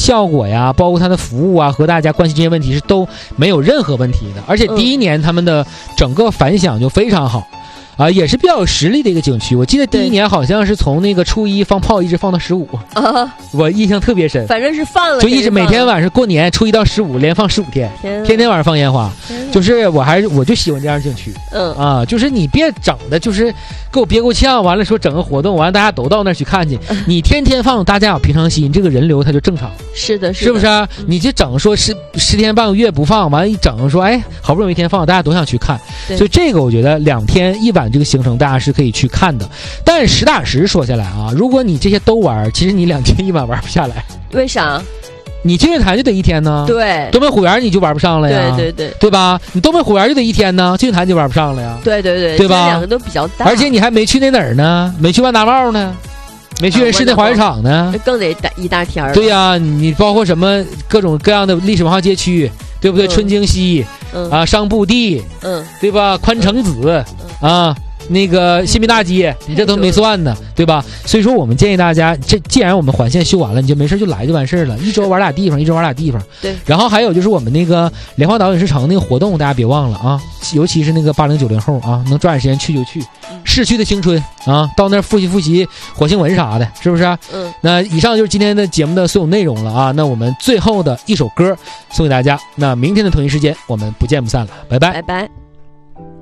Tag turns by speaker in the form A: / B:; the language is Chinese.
A: 效果呀，包括它的服务啊，和大家关心这些问题是都没有任何问题的。而且第一年他们的整个反响就非常好。也是比较有实力的一个景区。我记得第一年好像是从那个初一放炮一直放到15啊，我印象特别深。
B: 反正是放了，
A: 就一直每天晚上过年初一到15连放15天，天天晚上放烟花。就是我就喜欢这样的景区。就是你别整的，就是给我憋够呛，完了说整个活动，完了大家都到那儿去看去。你天天放，大家有平常心，这个人流它就正常。
B: 是的，
A: 是不是啊？你就整说10天半个月不放，完了一整说，哎，好不容易一天放，大家都想去看。所以这个我觉得2天1晚这个行程大家是可以去看的。但是实打实说下来啊，如果你这些都玩，其实你2天1晚玩不下来。
B: 为啥？
A: 你金月潭就得1天呢，
B: 对，
A: 东北虎园你就玩不上了呀，对吧？你东北虎园就得1天呢，金月潭就玩不上了呀，对吧？
B: 两个都比较大，
A: 而且你还没去那哪儿呢，没去万达茂呢，没去室内滑雪场呢，
B: 更得一大天。
A: 对呀，你包括什么各种各样的历史文化街区，对不对？春京西商埠地，对吧？宽城子那个新民大街，你这都没算呢，对吧？所以说我们建议大家，既然我们环线修完了，你就没事就来就完事了，一周玩俩地方，一周玩俩地方。
B: 对。然
A: 后还有就是我们那个莲花岛影视城那个活动，大家别忘了啊，尤其是那个80、90后啊，能抓紧时间去就去，逝去的青春啊，到那儿复习火星文啥的，是不是？那以上就是今天的节目的所有内容了啊。那我们最后的一首歌送给大家，那明天的同一时间我们不见不散了，拜拜，
B: 拜拜。